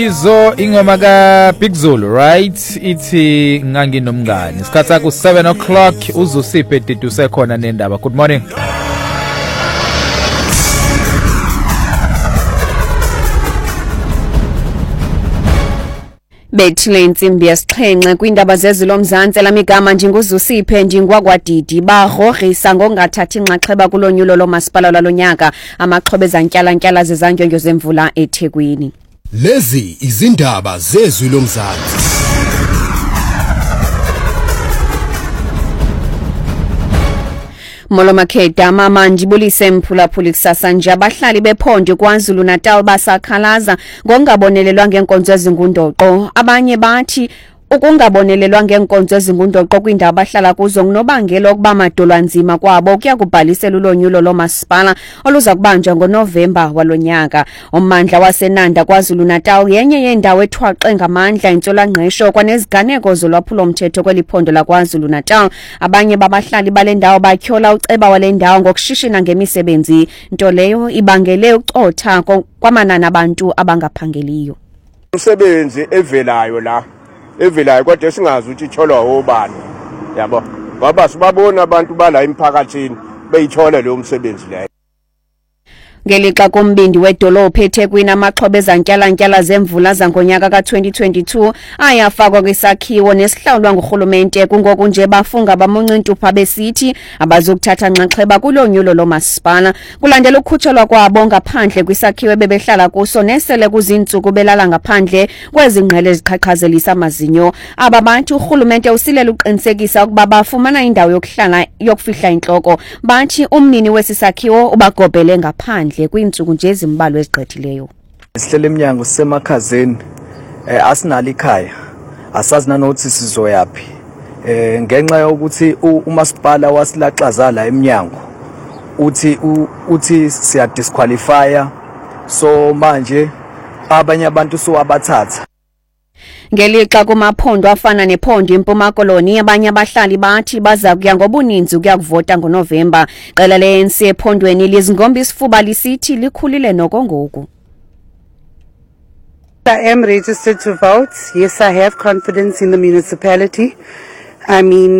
Izo ingoma ka Big Zulu, right? Ithi nganginomngani. Isikhathi sakho 7 o'clock uzusiphe deduse khona nendaba. Good morning. Bethile insimbi yesixhenxe kwindaba zezulu omzantsi lamigama njengozusiphe njengwakwadidi bahorisa ngongathathi inxaxheba kulonyulo lomasipala lalonyaka amaxhobe ezantyala zezandyondyo zemvula eThekwini. Lezi izindaba zezulu omzantsi. Molo Makheda mama njibulise mphulaphuli kusasa nje abahlali bePhondo kwaZulu Natal basakhalaza ngongabonelelwa ngenkonzo ezingundoqo abanye bathi ukungabonelelwa ngenkonzo ezingundoqo kwindawo abahlala kuzo ngunobangela okuba madolwanzima kwabo kuya kubhalisela ulonyulo lomasipala oluza kubanjwa ngoNovemba walonyaka. Ummandla waseNanda kwaZulu Natal yenye yendawo ethwaqe ngamandla intswelangqesho kwaneziganeko zolwaphulo mthetho kweliphondo lakwaZulu Natal. Abanye babahlali balendawo bathyola uceba walendawo ngokushishina ngemisebenzi nto leyo ibangele ucotha kwamanani abantu abangaphangeliyo. Umsebenzi evelayo kodwa singazi ukuthi itholwa obani yabo ngoba sibabona abantu bala emphakathini beyithola leyo msebenzi leyo. Ngelixa kombindi wedolophu eThekwini amaxhobe ezantyala zemvula zangonyaka ka2022 ayafakwa kwisakhiwo nesihlawulwa ngurhulumente kungoku nje bafunga bamuncintupa besithi abazukuthatha nxaxheba kulonyulo lomasipala kulandela ukukhutshelwa kwabo ngaphandle kwisakhiwo bebehlala kuso nesele kuzintsuku belala ngaphandle kwezingqele eziqhaqhazelisa amazinyo. Aba bantu urhulumente usilela uqinisekisa ukuba bafumana indawo yokuhlala yokufihla intloko bathi umnini wesisakhiwo ubagobhele ngaphandle kwintsuku nje ezimbalwa ezigqithileyo. Sihlele eminyango sisemakhazeni asinalo ikhaya asazi nanokuthi sizoyapi ngenxa yokuthi umasipala wasilaxaza la eminyango uthi siya disqualify so manje abanye abantu sowabathatha. Ngelixa kumaphondo afana nePhondo eMpuma Koloni abanye abahlali bathi baza kuya ngobuninzi kuya kuvota ngoNovemba. Qela leNC ephondweni lizingomba isifuba lisithi likhulile nokongoku. I am registered to vote. Yes, I have confidence in the municipality. I mean